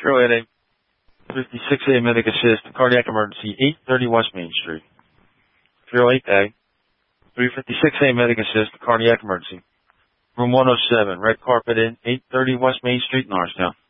308A, 56A medic assist, cardiac emergency, 830 West Main Street. 308A, 356A medic assist, cardiac emergency. Room 107, red carpet in, 830 West Main Street, Norristown.